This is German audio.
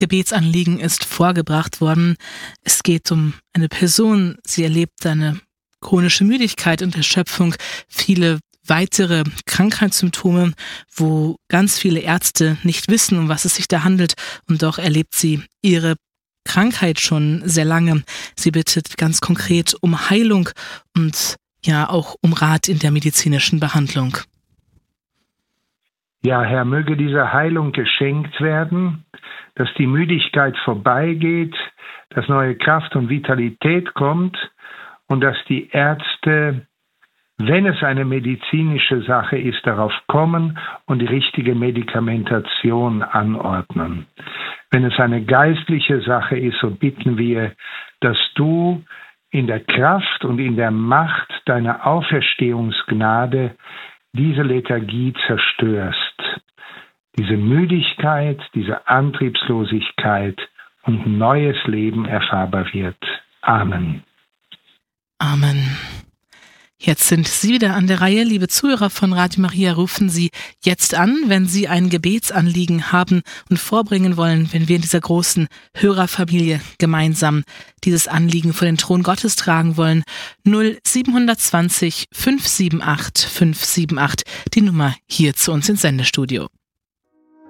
Gebetsanliegen ist vorgebracht worden. Es geht um eine Person. Sie erlebt eine chronische Müdigkeit und Erschöpfung, viele weitere Krankheitssymptome, wo ganz viele Ärzte nicht wissen, um was es sich da handelt. Und doch erlebt sie ihre Krankheit schon sehr lange. Sie bittet ganz konkret um Heilung und ja auch um Rat in der medizinischen Behandlung. Ja, Herr, möge diese Heilung geschenkt werden, dass die Müdigkeit vorbeigeht, dass neue Kraft und Vitalität kommt und dass die Ärzte, wenn es eine medizinische Sache ist, darauf kommen und die richtige Medikamentation anordnen. Wenn es eine geistliche Sache ist, so bitten wir, dass du in der Kraft und in der Macht deiner Auferstehungsgnade diese Lethargie zerstörst. Diese Müdigkeit, diese Antriebslosigkeit und neues Leben erfahrbar wird. Amen. Amen. Jetzt sind Sie wieder an der Reihe, liebe Zuhörer von Radio Maria. Rufen Sie jetzt an, wenn Sie ein Gebetsanliegen haben und vorbringen wollen, wenn wir in dieser großen Hörerfamilie gemeinsam dieses Anliegen vor den Thron Gottes tragen wollen. 0720 578 578, die Nummer hier zu uns ins Sendestudio.